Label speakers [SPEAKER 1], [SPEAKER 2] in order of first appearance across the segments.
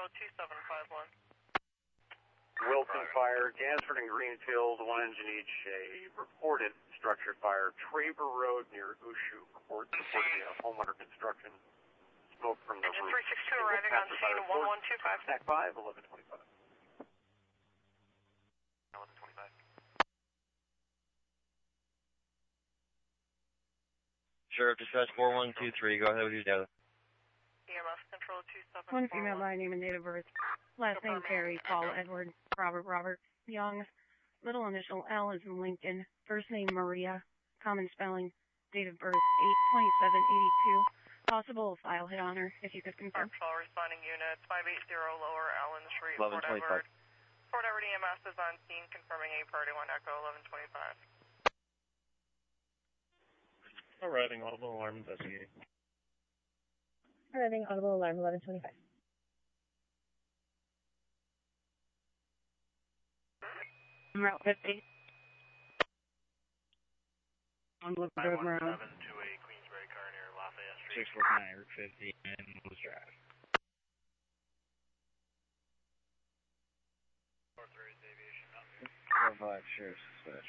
[SPEAKER 1] Central 2751.
[SPEAKER 2] Wilson Fire, Gansford and Greenfield, one engine each, a reported structure fire. Traver Road near Ushu, reports supporting a home under construction. Smoke from the
[SPEAKER 1] Engine
[SPEAKER 2] roof.
[SPEAKER 1] 362 arriving on scene, 1125.
[SPEAKER 2] Stack 5, 1125.
[SPEAKER 3] 1125.
[SPEAKER 4] Sheriff Dispatch 4123, go ahead with your data.
[SPEAKER 1] EMS Control 2741.
[SPEAKER 5] One female by name and date of birth. Last name Perry, Paul Edward, Robert Young. Middle initial L is in Lincoln. First name Maria. Common spelling. Date of birth 8/27/82. Possible file hit on her, if you could confirm.
[SPEAKER 1] Patrol responding units 580 Lower Allen Street,
[SPEAKER 4] 1125.
[SPEAKER 1] Fort Edward EMS is on scene confirming a party 1 Echo 1125.
[SPEAKER 6] Arriving audible alarm investigating.
[SPEAKER 5] Arriving audible alarm 1125. Route 50. On Blue Road, Maryland.
[SPEAKER 3] 51728 Queensbury car near Lafayette Street.
[SPEAKER 6] 649 Route 50 and Moose Drive.
[SPEAKER 3] 43 is Aviation Mountain.
[SPEAKER 4] 45 Sheriff's Dispatch.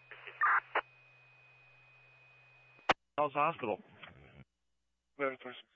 [SPEAKER 6] How's the hospital? 1126.